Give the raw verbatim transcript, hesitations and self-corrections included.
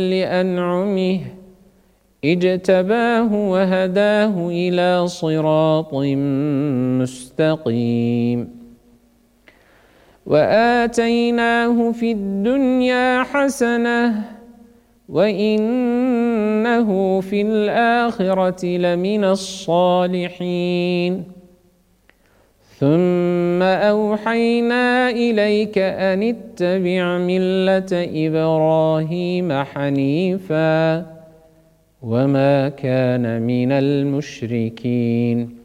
لأنعمه اجتباه وهداه إلى صراط مستقيم وآتيناه في الدنيا حسنة وإنه في الآخرة لمن الصالحين ثم أوحينا إليك أن اتبع ملة إبراهيم حنيفا وما كان من المشركين